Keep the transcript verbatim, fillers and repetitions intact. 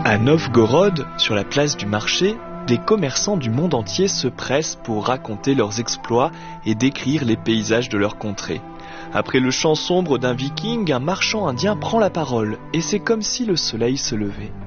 À Novgorod, sur la place du marché, des commerçants du monde entier se pressent pour raconter leurs exploits et décrire les paysages de leur contrée. Après le chant sombre d'un viking, un marchand indien prend la parole et c'est comme si le soleil se levait.